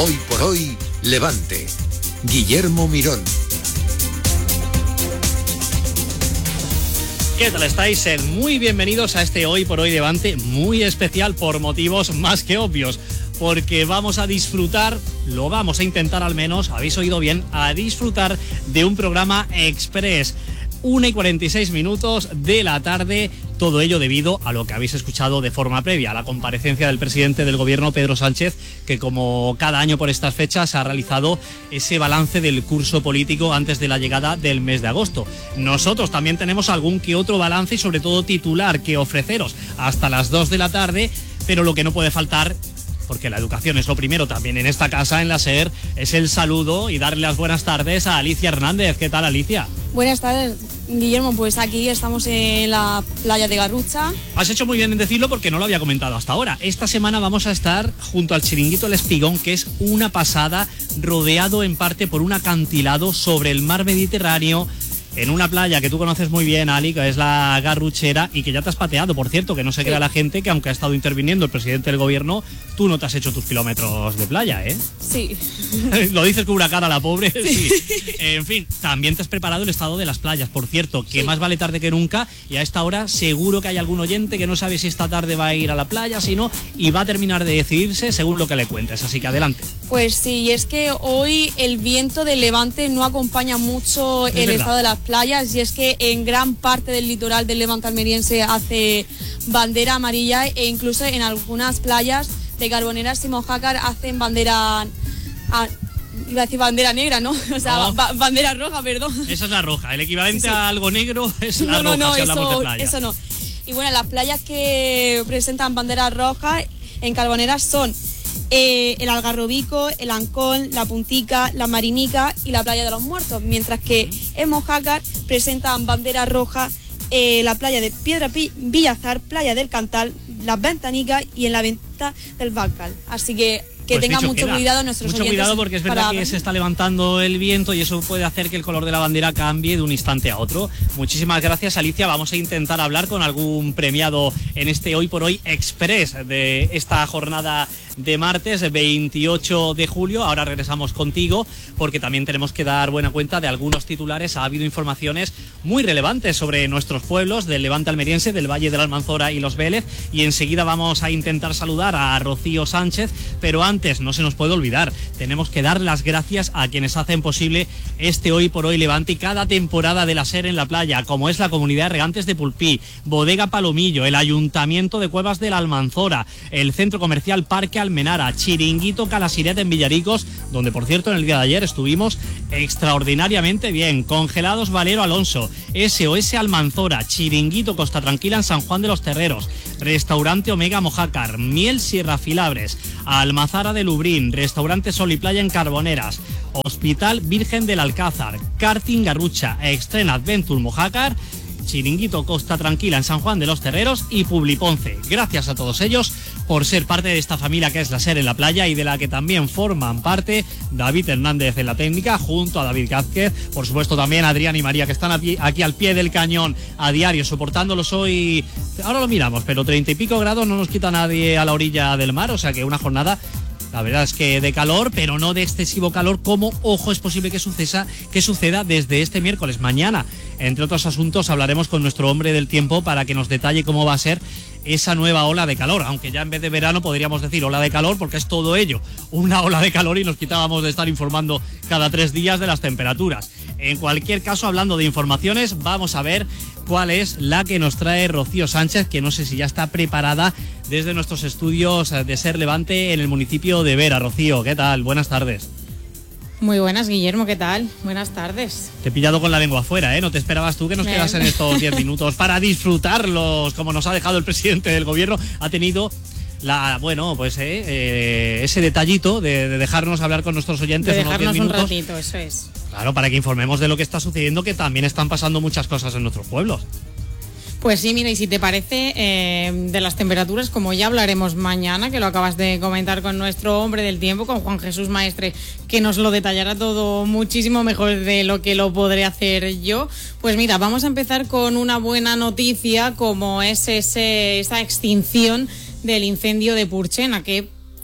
Hoy por hoy, Levante. Guillermo Mirón. ¿Qué tal estáis? Muy bienvenidos a este Hoy por Hoy Levante, muy especial por motivos más que obvios, porque vamos a disfrutar, lo vamos a intentar al menos, habéis oído bien, a disfrutar de un programa express. 1:46 de la tarde, todo ello debido a lo que habéis escuchado de forma previa, a la comparecencia del presidente del gobierno, Pedro Sánchez, que como cada año por estas fechas ha realizado ese balance del curso político antes de la llegada del mes de agosto. Nosotros también tenemos algún que otro balance y sobre todo titular que ofreceros hasta las 2 de la tarde, pero lo que no puede faltar, porque la educación es lo primero también en esta casa, en la SER, es el saludo y darle las buenas tardes a Alicia Hernández. ¿Qué tal, Alicia? Buenas tardes, Guillermo. Pues aquí estamos en la playa de Garrucha. Has hecho muy bien en decirlo porque no lo había comentado hasta ahora. Esta semana vamos a estar junto al Chiringuito El Espigón, que es una pasada, rodeado en parte por un acantilado sobre el mar Mediterráneo, en una playa que tú conoces muy bien, Ali, que es la Garruchera, y que ya te has pateado, por cierto, que no se crea la gente que aunque ha estado interviniendo el presidente del gobierno, tú no te has hecho tus kilómetros de playa, ¿eh? Sí. Lo dices con una cara, la pobre. Sí. En fin, también te has preparado el estado de las playas, por cierto, que sí, más vale tarde que nunca, y a esta hora seguro que hay algún oyente que no sabe si esta tarde va a ir a la playa, si no, y va a terminar de decidirse según lo que le cuentes, así que adelante. Pues sí, es que hoy el viento del levante no acompaña mucho el estado de las playas, y es que en gran parte del litoral del Levante almeriense hace bandera amarilla, e incluso en algunas playas de Carboneras y Mojácar hacen bandera... iba a decir bandera negra, ¿no? O sea, bandera roja, perdón. Esa es la roja, el equivalente sí. a algo negro es la roja, no, si hablamos de playa. eso no. Y bueno, las playas que presentan bandera roja en Carboneras son el Algarrobico, el Ancón, la Puntica, la Marinica y la Playa de los Muertos, mientras que en Mojácar presentan bandera roja la playa de Piedra Villazar, Playa del Cantal, las Ventanicas y en la venta del Bancal. Así que pues tengan mucho cuidado nuestros oyentes. Mucho cuidado porque es verdad que se está levantando el viento y eso puede hacer que el color de la bandera cambie de un instante a otro. Muchísimas gracias, Alicia. Vamos a intentar hablar con algún premiado en este Hoy por Hoy Express de esta jornada de martes 28 de julio. Ahora regresamos contigo porque también tenemos que dar buena cuenta de algunos titulares. Ha habido informaciones muy relevantes sobre nuestros pueblos del Levante almeriense, del Valle de la Almanzora y Los Vélez, y enseguida vamos a intentar saludar a Rocío Sánchez, pero antes no se nos puede olvidar, tenemos que dar las gracias a quienes hacen posible este Hoy por Hoy Levante y cada temporada de la SER en la playa, como es la Comunidad de Regantes de Pulpí, Bodega Palomillo, el Ayuntamiento de Cuevas de la Almanzora, el Centro Comercial Parque Almenara, Chiringuito Calasiret en Villaricos, donde por cierto en el día de ayer estuvimos extraordinariamente bien, Congelados Valero Alonso, SOS Almanzora, Chiringuito Costa Tranquila en San Juan de los Terreros, Restaurante Omega Mojácar, Miel Sierra Filabres, Almazara de Lubrín, Restaurante Sol y Playa en Carboneras, Hospital Virgen del Alcázar, Karting Garrucha, Extreme Adventure Mojácar, Chiringuito Costa Tranquila en San Juan de los Terreros y Publiponce. Gracias a todos ellos por ser parte de esta familia que es la SER en la playa y de la que también forman parte David Hernández en la técnica junto a David Gázquez, por supuesto también Adrián y María, que están aquí al pie del cañón a diario soportándolos hoy. Ahora lo miramos, pero 30 y pico grados no nos quita nadie a la orilla del mar, o sea que una jornada, la verdad es que de calor, pero no de excesivo calor, como, ojo, es posible que suceda desde este miércoles. Mañana, entre otros asuntos, hablaremos con nuestro hombre del tiempo para que nos detalle cómo va a ser esa nueva ola de calor, aunque ya en vez de verano podríamos decir ola de calor, porque es todo ello una ola de calor y nos quitábamos de estar informando cada 3 días de las temperaturas. En cualquier caso, hablando de informaciones, vamos a ver cuál es la que nos trae Rocío Sánchez, que no sé si ya está preparada desde nuestros estudios de SER Levante en el municipio de Vera. Rocío, ¿qué tal? Buenas tardes. Muy buenas, Guillermo, ¿qué tal? Buenas tardes. Te he pillado con la lengua afuera, ¿eh? No te esperabas tú que nos quedasen estos 10 minutos para disfrutarlos, como nos ha dejado el presidente del gobierno. Ha tenido ese detallito de dejarnos hablar con nuestros oyentes unos 10 minutos. Un ratito, eso es. Claro, para que informemos de lo que está sucediendo, que también están pasando muchas cosas en nuestros pueblos. Pues sí, mira, y si te parece, de las temperaturas, como ya hablaremos mañana, que lo acabas de comentar con nuestro hombre del tiempo, con Juan Jesús Maestre, que nos lo detallará todo muchísimo mejor de lo que lo podré hacer yo. Pues mira, vamos a empezar con una buena noticia, como es esa extinción del incendio de Purchena, que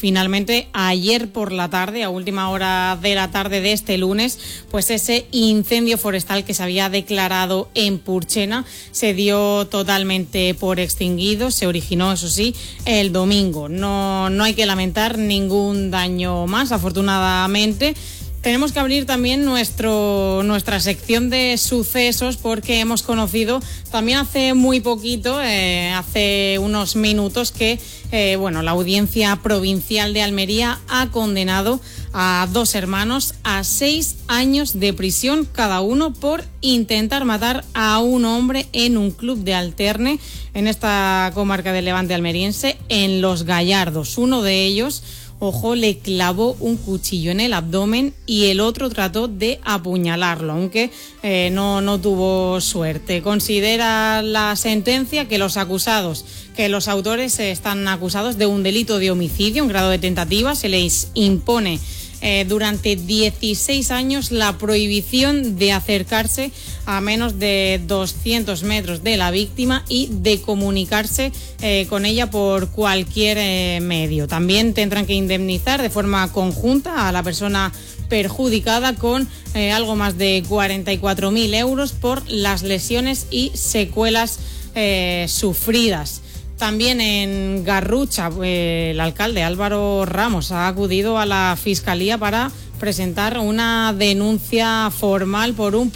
finalmente ayer por la tarde, a última hora de la tarde de este lunes, pues ese incendio forestal que se había declarado en Purchena se dio totalmente por extinguido. Se originó, eso sí, el domingo. No hay que lamentar ningún daño más, afortunadamente. Tenemos que abrir también nuestra sección de sucesos, porque hemos conocido también hace muy poquito, hace unos minutos, que la Audiencia Provincial de Almería ha condenado a 2 hermanos a 6 años de prisión cada uno por intentar matar a un hombre en un club de alterne en esta comarca del Levante almeriense, en Los Gallardos. Uno de ellos, ojo, le clavó un cuchillo en el abdomen y el otro trató de apuñalarlo, aunque no tuvo suerte. Considera la sentencia que los autores están acusados de un delito de homicidio en grado de tentativa. Se les impone durante 16 años la prohibición de acercarse a menos de 200 metros de la víctima y de comunicarse con ella por cualquier medio. También tendrán que indemnizar de forma conjunta a la persona perjudicada con algo más de 44.000 euros por las lesiones y secuelas sufridas. También en Garrucha, el alcalde Álvaro Ramos ha acudido a la Fiscalía para presentar una denuncia formal por un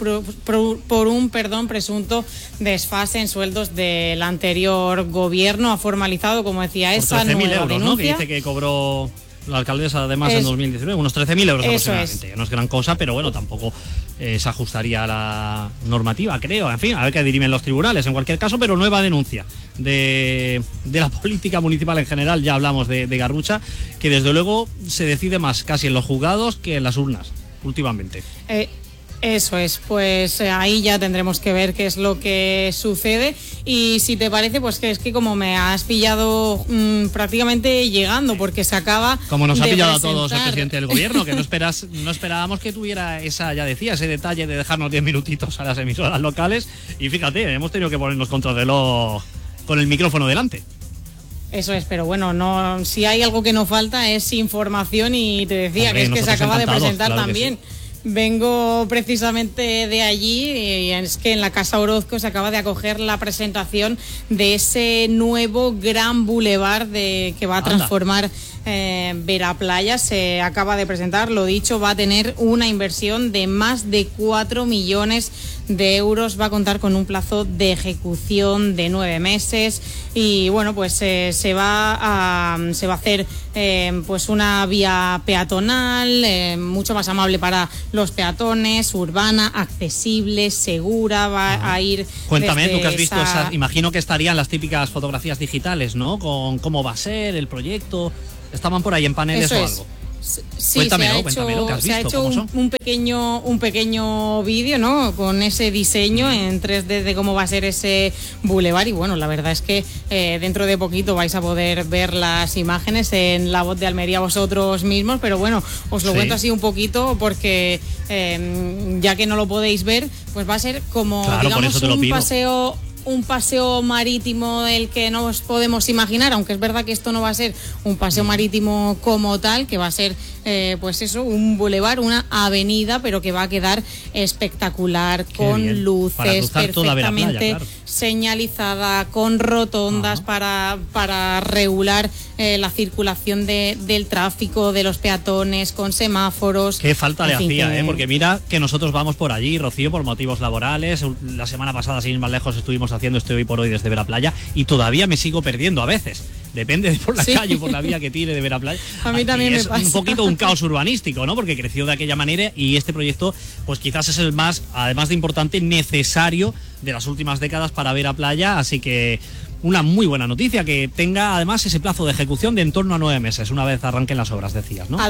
presunto desfase en sueldos del anterior gobierno. Ha formalizado, como decía, esa nueva euros, denuncia. ¿No? Que dice que cobró la alcaldesa, además, en 2019, unos 13.000 euros aproximadamente. No es gran cosa, pero bueno, tampoco se ajustaría a la normativa, creo. En fin, a ver qué dirimen los tribunales. En cualquier caso, pero nueva denuncia de la política municipal en general. Ya hablamos de Garrucha, que desde luego se decide más casi en los juzgados que en las urnas últimamente. Eso es, pues ahí ya tendremos que ver qué es lo que sucede. Y si te parece, pues que es que como me has pillado prácticamente llegando, porque se acaba, como nos ha pillado presentar a todos el presidente del gobierno, que no esperábamos que tuviera ese detalle de dejarnos 10 minutitos a las emisoras locales, y fíjate, hemos tenido que ponernos contrarreloj con el micrófono delante. Eso es, pero bueno, si hay algo que nos falta es información, y te decía, hombre, que es que se acaba de presentar, claro, también. Vengo precisamente de allí, y es que en la Casa Orozco se acaba de acoger la presentación de ese nuevo gran bulevar que va a transformar Veraplaya. Se acaba de presentar, lo dicho, va a tener una inversión de más de 4 millones de euros, va a contar con un plazo de ejecución de 9 meses y bueno, pues se va a hacer pues una vía peatonal mucho más amable para los peatones, urbana, accesible, segura, va a ir. Cuéntame, tú que has visto imagino que estarían las típicas fotografías digitales, ¿no? Con cómo va a ser el proyecto. ¿Estaban por ahí en paneles o algo? Sí, cuéntamelo, se ha hecho un pequeño vídeo, ¿no? Con ese diseño en 3D de cómo va a ser ese bulevar, y bueno, la verdad es que dentro de poquito vais a poder ver las imágenes en La Voz de Almería vosotros mismos, pero bueno, os lo cuento así un poquito porque ya que no lo podéis ver, pues va a ser como, claro, digamos, un paseo marítimo del que no os podemos imaginar, aunque es verdad que esto no va a ser un paseo marítimo como tal, que va a ser pues eso, un bulevar, una avenida, pero que va a quedar espectacular, con luces perfectamente señalizada, con rotondas para regular la circulación del tráfico, de los peatones, con semáforos. Qué falta le hacía, porque mira que nosotros vamos por allí, Rocío, por motivos laborales. La semana pasada, sin ir más lejos, estuvimos haciendo Hoy por Hoy desde Veraplaya, y todavía me sigo perdiendo a veces. Depende de por la calle o por la vía que tire de Veraplaya. A mí también me pasa. Es un poquito un caos urbanístico, ¿no? Porque creció de aquella manera, y este proyecto, pues quizás es el más, además de importante, necesario de las últimas décadas para Veraplaya. Así que una muy buena noticia, que tenga además ese plazo de ejecución de en torno a 9 meses, una vez arranquen las obras, decías, ¿no? A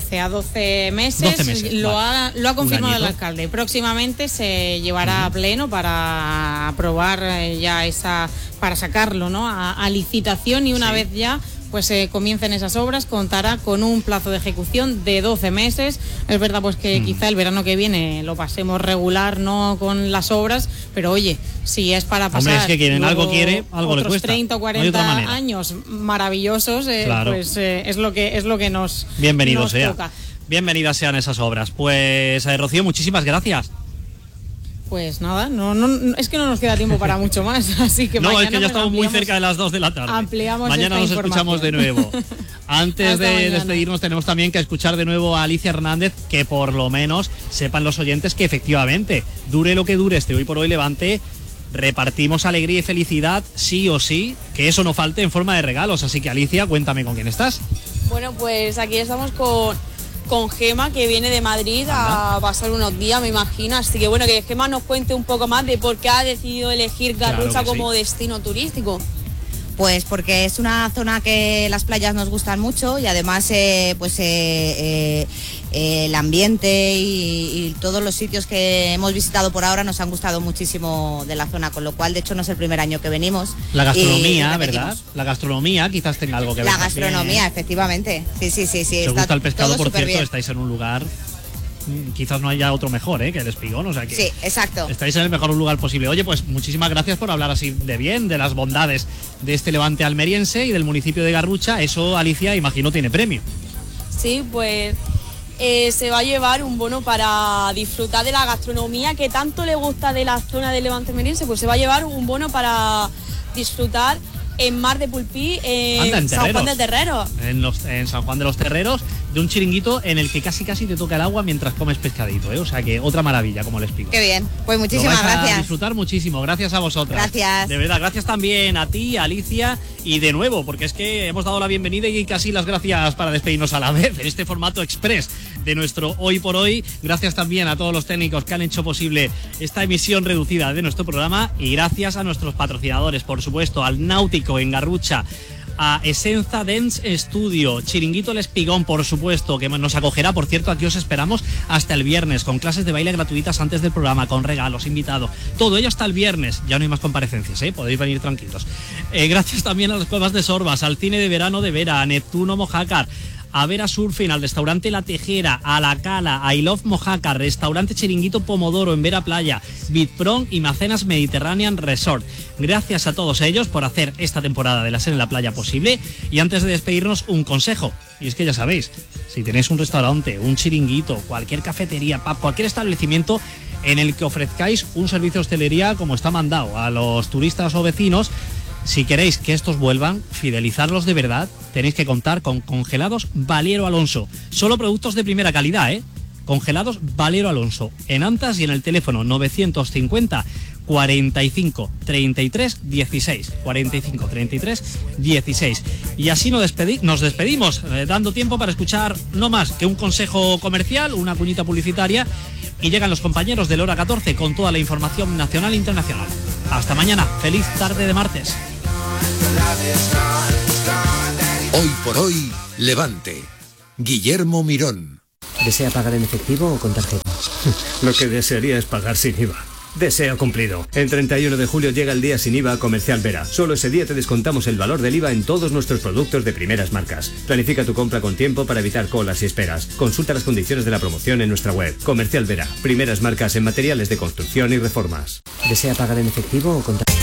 12 meses. 12 meses. Lo ha confirmado el alcalde. Próximamente se llevará a pleno para aprobar ya para sacarlo, ¿no? A licitación, y una vez ya pues comiencen esas obras, contará con un plazo de ejecución de 12 meses. Es verdad pues que quizá el verano que viene lo pasemos regular, no con las obras, pero oye, si es para pasar, es que quien algo quiere, algo le cuesta. 30 o 40 años maravillosos, claro. Pues es lo que nos, bienvenido nos sea. toca. Bienvenidas sean esas obras. Pues Rocío, muchísimas gracias. Pues nada, no, es que no nos queda tiempo para mucho más, así que no, es que ya estamos muy cerca de las 2 de la tarde. Ampliamos mañana nos escuchamos de nuevo. Antes de despedirnos tenemos también que escuchar de nuevo a Alicia Hernández, que por lo menos sepan los oyentes que efectivamente, dure lo que dure este Hoy por Hoy Levante, repartimos alegría y felicidad sí o sí, que eso no falte en forma de regalos. Así que Alicia, cuéntame con quién estás. Bueno, pues aquí estamos con Gema, que viene de Madrid a pasar unos días, me imagino. Así que bueno, que Gema nos cuente un poco más de por qué ha decidido elegir Garrucha como destino turístico. Pues porque es una zona que las playas nos gustan mucho y además el ambiente y todos los sitios que hemos visitado por ahora nos han gustado muchísimo de la zona, con lo cual de hecho no es el primer año que venimos. La gastronomía, ¿verdad? La gastronomía quizás tenga algo que ver. La gastronomía, efectivamente. Sí. Si os gusta el pescado, por cierto, estáis en un lugar... Quizás no haya otro mejor que el Espigón, o sea que sí, exacto. Estáis en el mejor lugar posible. Oye, pues muchísimas gracias por hablar así de bien de las bondades de este Levante almeriense y del municipio de Garrucha. Eso, Alicia, imagino tiene premio. Sí, pues se va a llevar un bono para disfrutar de la gastronomía que tanto le gusta de la zona del Levante almeriense. Pues se va a llevar un bono para disfrutar en Mar de Pulpí, en San Juan del Terrero. En San Juan de los Terreros, de un chiringuito en el que casi te toca el agua mientras comes pescadito, O sea que otra maravilla, como les explico. Qué bien, pues muchísimas gracias. A disfrutar muchísimo, gracias a vosotras. Gracias. De verdad, gracias también a ti, a Alicia, y de nuevo, porque es que hemos dado la bienvenida y casi las gracias para despedirnos a la vez en este formato express de nuestro Hoy por Hoy. Gracias también a todos los técnicos que han hecho posible esta emisión reducida de nuestro programa y gracias a nuestros patrocinadores, por supuesto, al Náutico en Garrucha, a Esenza Dance Studio, Chiringuito El Espigón, por supuesto, que nos acogerá. Por cierto, aquí os esperamos hasta el viernes, con clases de baile gratuitas antes del programa, con regalos, invitados, todo ello hasta el viernes. Ya no hay más comparecencias, podéis venir tranquilos. Gracias también a las Cuevas de Sorbas, al Cine de Verano de Vera, a Neptuno Mojácar, a Vera Surfing, al restaurante La Tejera, a La Cala, a I Love Mojácar, restaurante Chiringuito Pomodoro en Vera Playa, Bitpron y Macenas Mediterranean Resort. Gracias a todos ellos por hacer esta temporada de La Ser en la Playa posible. Y antes de despedirnos, un consejo, y es que ya sabéis, si tenéis un restaurante, un chiringuito, cualquier cafetería, pub, cualquier establecimiento en el que ofrezcáis un servicio de hostelería como está mandado a los turistas o vecinos, si queréis que estos vuelvan, fidelizarlos de verdad, tenéis que contar con Congelados Valero Alonso. Solo productos de primera calidad, Congelados Valero Alonso. En Antas y en el teléfono 950 45 33 16. 45 33 16. Y así nos despedimos, dando tiempo para escuchar no más que un consejo comercial, una cuñita publicitaria, y llegan los compañeros de la hora 14 con toda la información nacional e internacional. Hasta mañana, feliz tarde de martes. Hoy por Hoy Levante. Guillermo Mirón. ¿Desea pagar en efectivo o con tarjeta? Lo que desearía es pagar sin IVA. Deseo cumplido. El 31 de julio llega el día sin IVA a Comercial Vera. Solo ese día te descontamos el valor del IVA en todos nuestros productos de primeras marcas. Planifica tu compra con tiempo para evitar colas y esperas. Consulta las condiciones de la promoción en nuestra web. Comercial Vera. Primeras marcas en materiales de construcción y reformas. ¿Desea pagar en efectivo o con tarjeta?